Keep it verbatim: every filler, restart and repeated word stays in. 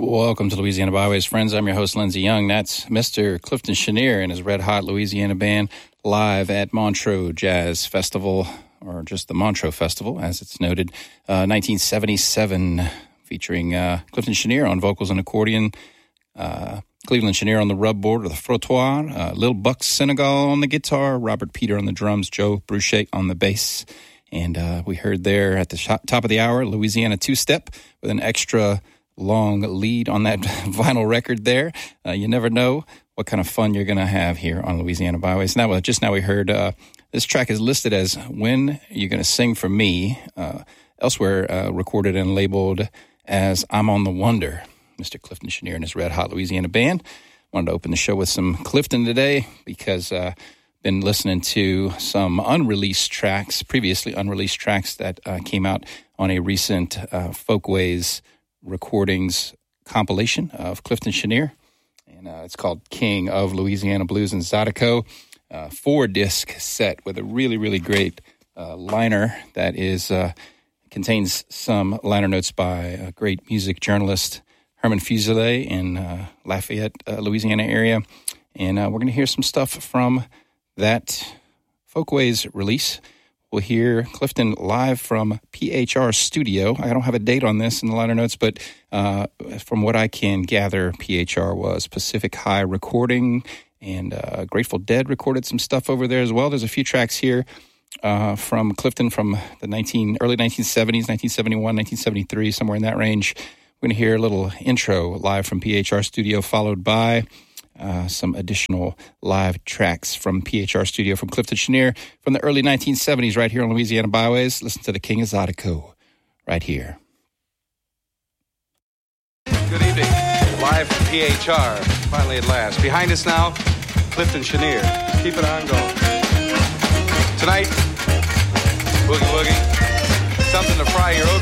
Welcome to Louisiana Byways, friends. I'm your host, Lindsey Young. That's Mister Clifton Chenier and his Red Hot Louisiana Band live at Montreux Jazz Festival, or just the Montreux Festival, as it's noted, uh, nineteen seventy-seven, featuring uh, Clifton Chenier on vocals and accordion, uh, Cleveland Chenier on the rub board or the frottoir, uh, Lil Buck Senegal on the guitar, Robert Peter on the drums, Joe Bruchet on the bass. And uh, we heard there at the sh- top of the hour, Louisiana two-step with an extra long lead on that vinyl record there. Uh, you never know what kind of fun you're going to have here on Louisiana Byways. Now, just now we heard uh, this track is listed as When You're Gonna Sing For Me, uh, elsewhere uh, recorded and labeled as I'm on the Wonder. Mister Clifton Chenier and his Red Hot Louisiana Band. Wanted to open the show with some Clifton today because uh been listening to some unreleased tracks, previously unreleased tracks that uh, came out on a recent uh, Folkways recordings compilation of Clifton Chenier. And uh, it's called King of Louisiana Blues and Zydeco. Uh, four-disc set with a really, really great uh, liner that is uh, contains some liner notes by a great music journalist, Herman Fuselier in uh, Lafayette, uh, Louisiana area. And uh, we're going to hear some stuff from that Folkways release. We'll hear Clifton live from P H R Studio. I don't have a date on this in the liner notes, but uh, from what I can gather, P H R was Pacific High Recording, and uh, Grateful Dead recorded some stuff over there as well. There's a few tracks here uh, from Clifton from the nineteen early nineteen seventies, nineteen seventy-one, nineteen seventy-three, somewhere in that range. We're going to hear a little intro live from P H R Studio, followed by Uh, some additional live tracks from P H R Studio from Clifton Chenier from the early nineteen seventies right here on Louisiana Byways. Listen to the King of Zydeco right here. Good evening. Live from P H R, finally at last. Behind us now, Clifton Chenier. Keep it on going. Tonight, boogie woogie, something to fry your oats.